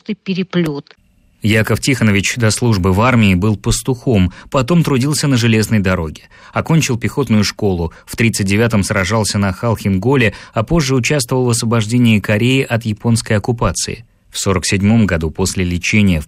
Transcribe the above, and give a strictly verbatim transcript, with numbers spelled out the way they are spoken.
просто переплет. Яков Тихонович до службы в армии был пастухом, потом трудился на железной дороге. Окончил пехотную школу, в тридцать девятом сражался на Халхин-Голе, а позже участвовал в освобождении Кореи от японской оккупации. В сорок седьмом году после лечения в